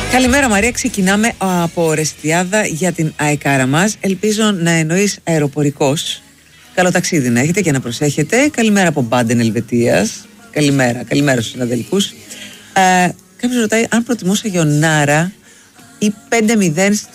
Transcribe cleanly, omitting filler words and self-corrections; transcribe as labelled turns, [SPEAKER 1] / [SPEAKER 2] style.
[SPEAKER 1] Καλημέρα Μαρία, ξεκινάμε από Ρεστιάδα για την αεκάρα μας. Ελπίζω να εννοείς αεροπορικός. Καλό ταξίδι να έχετε και να προσέχετε. Καλημέρα από Μπάντεν Ελβετίας. Καλημέρα στους συναδελφούς. Κάποιος ρωτάει αν προτιμούσα γιονάρα ή 5-0